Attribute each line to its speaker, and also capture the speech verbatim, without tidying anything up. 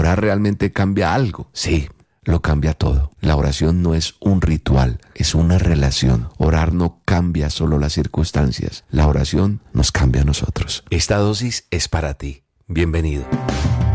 Speaker 1: ¿Orar realmente cambia algo? Sí, lo cambia todo. La oración no es un ritual, es una relación. Orar no cambia solo las circunstancias. La oración nos cambia a nosotros. Esta dosis es para ti. Bienvenido.